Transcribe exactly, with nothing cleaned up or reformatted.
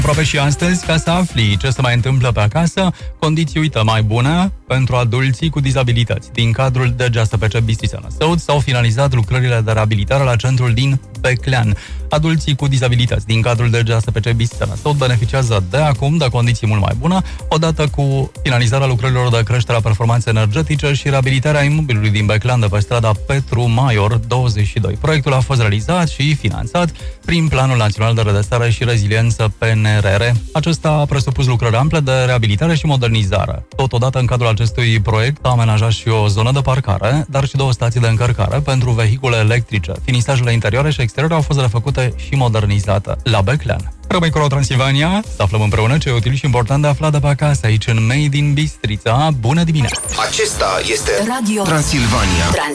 Aproape și astăzi, ca să afli ce se mai întâmplă pe acasă, condiții, uite, mai bune pentru adulții cu dizabilități. Din cadrul D G A S P C Bistrița Năsăud s-au finalizat lucrările de reabilitare la centrul din Beclean. Adulții cu dizabilități din cadrul D G A S P C Bistrița Năsăud beneficiază de acum de condiții mult mai bune, odată cu finalizarea lucrărilor de creștere a performanței energetice și reabilitarea imobilului din Beclean de pe strada Petru Maior douăzeci și doi. Proiectul a fost realizat și finanțat prin Planul Național de Redresare și Reziliență P N R R. Acesta a presupus lucrări ample de reabilitare și modernizare. Totodată, în cadrul acestui proiect, a amenajat și o zonă de parcare, dar și două stații de încărcare pentru vehicule electrice. Finisajele interioare și exterioare au fost refăcute și modernizate la Beclean. Rămâi cu Transilvania, să aflăm împreună ce e util și important de aflat de pe acasă, aici în Made in Bistrița. Bună dimineața! Acesta este Radio Transilvania.